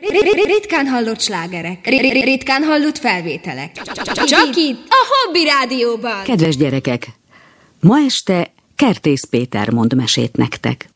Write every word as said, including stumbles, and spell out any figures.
Ritkán hallott slágerek, ritkán hallott felvételek. Csak itt, a Hobby Rádióban. Kedves gyerekek, ma este Kertész Péter mond mesét nektek.